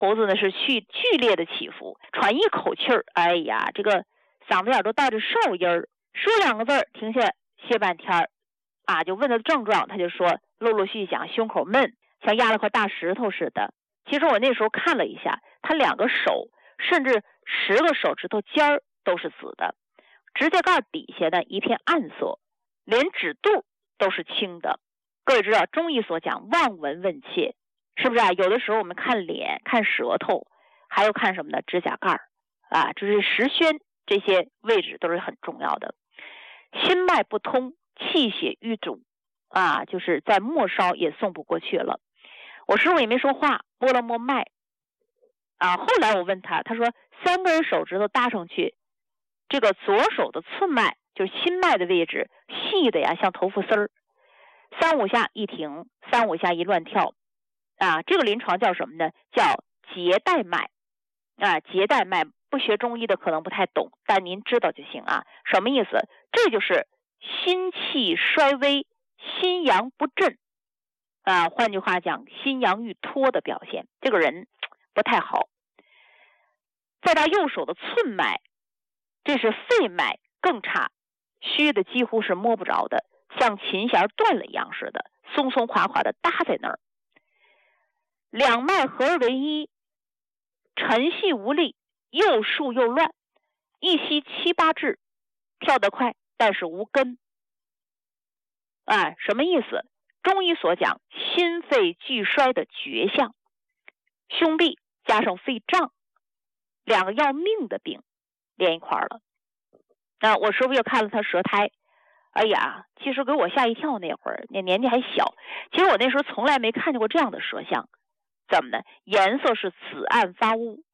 脖子呢是剧烈的起伏，喘一口气儿，哎呀，这个嗓子眼都带着哨音儿，说2个字停下歇半天儿，啊，就问他的症状，他就说陆陆续续讲胸口闷，像压了块大石头似的。其实我那时候看了一下，他2个手甚至10个手指头尖儿都是紫的，指甲盖底下呢一片暗色，连指肚都是青的。各位知道中医所讲望闻问切，是不是啊？有的时候我们看脸、看舌头，还有看什么呢？指甲盖啊，就是石宣这些位置都是很重要的。心脉不通，气血瘀阻啊，就是在末梢也送不过去了。我师傅也没说话，摸了摸脉啊。后来我问他，他说3根手指头搭上去，这个左手的寸脉就是心脉的位置，细的呀像头发丝儿，3、5下一停，3、5下一乱跳啊。这个临床叫什么呢？叫结带脉啊。结带脉不学中医的可能不太懂，但您知道就行啊。什么意思？这就是心气衰微，心阳不振啊。换句话讲，心阳欲脱的表现，这个人不太好。再到右手的寸脉，这是肺脉更差，虚的几乎是摸不着的，像琴弦断了一样似的，松松垮垮的搭在那儿。2脉合而为一，沉细无力，又竖又乱，一吸7、8至，跳得快，但是无根。什么意思？中医所讲心肺俱衰的绝象，胸痹加上肺胀，2个要命的病连一块儿了。我师傅又看了他舌苔，哎呀，其实给我吓一跳。那会儿那年纪还小，其实我那时候从来没看见过这样的舌象。怎么呢？颜色是紫暗发乌，